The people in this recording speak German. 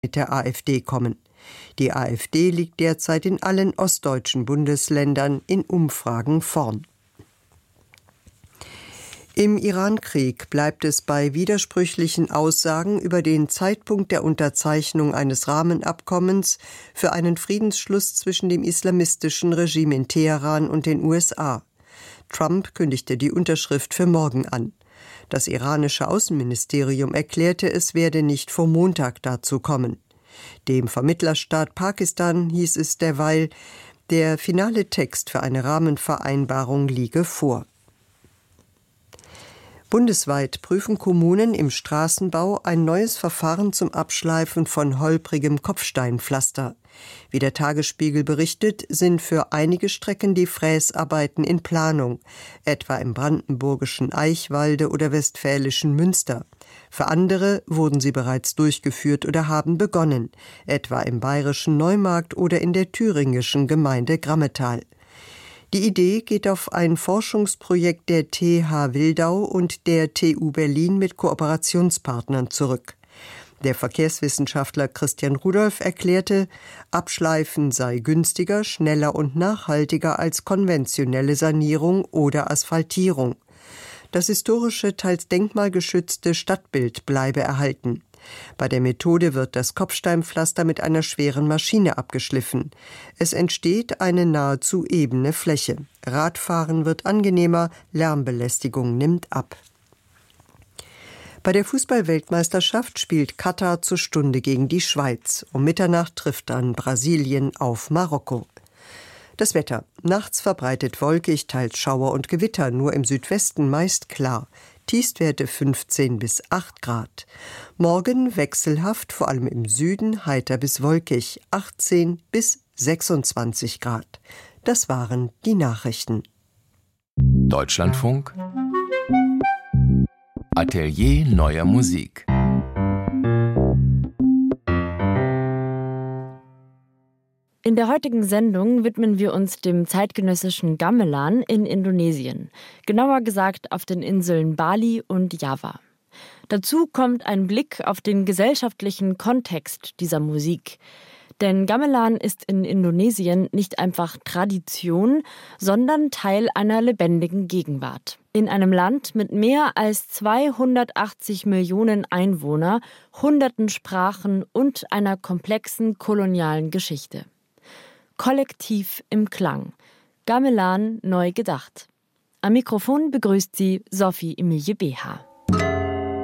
mit der AfD kommen. Die AfD liegt derzeit in allen ostdeutschen Bundesländern in Umfragen vorn. Im Irankrieg bleibt es bei widersprüchlichen Aussagen über den Zeitpunkt der Unterzeichnung eines Rahmenabkommens für einen Friedensschluss zwischen dem islamistischen Regime in Teheran und den USA. Trump kündigte die Unterschrift für morgen an. Das iranische Außenministerium erklärte, es werde nicht vor Montag dazu kommen. Dem Vermittlerstaat Pakistan hieß es derweil, der finale Text für eine Rahmenvereinbarung liege vor. Bundesweit prüfen Kommunen im Straßenbau ein neues Verfahren zum Abschleifen von holprigem Kopfsteinpflaster. Wie der Tagesspiegel berichtet, sind für einige Strecken die Fräsarbeiten in Planung, etwa im brandenburgischen Eichwalde oder westfälischen Münster. Für andere wurden sie bereits durchgeführt oder haben begonnen, etwa im bayerischen Neumarkt oder in der thüringischen Gemeinde Grammetal. Die Idee geht auf ein Forschungsprojekt der TH Wildau und der TU Berlin mit Kooperationspartnern zurück. Der Verkehrswissenschaftler Christian Rudolph erklärte, Abschleifen sei günstiger, schneller und nachhaltiger als konventionelle Sanierung oder Asphaltierung. Das historische, teils denkmalgeschützte Stadtbild bleibe erhalten. Bei der Methode wird das Kopfsteinpflaster mit einer schweren Maschine abgeschliffen. Es entsteht eine nahezu ebene Fläche. Radfahren wird angenehmer, Lärmbelästigung nimmt ab. Bei der Fußball-Weltmeisterschaft spielt Katar zur Stunde gegen die Schweiz. Um Mitternacht trifft dann Brasilien auf Marokko. Das Wetter. Nachts verbreitet wolkig, teils Schauer und Gewitter, nur im Südwesten meist klar. Tiefstwerte 15 bis 8 Grad. Morgen wechselhaft, vor allem im Süden, heiter bis wolkig, 18 bis 26 Grad. Das waren die Nachrichten. Deutschlandfunk Atelier neuer Musik. In der heutigen Sendung widmen wir uns dem zeitgenössischen Gamelan in Indonesien, genauer gesagt auf den Inseln Bali und Java. Dazu kommt ein Blick auf den gesellschaftlichen Kontext dieser Musik. Denn Gamelan ist in Indonesien nicht einfach Tradition, sondern Teil einer lebendigen Gegenwart. In einem Land mit mehr als 280 Millionen Einwohnern, hunderten Sprachen und einer komplexen kolonialen Geschichte. Kollektiv im Klang. Gamelan neu gedacht. Am Mikrofon begrüßt sie Sophie Emilie Beha.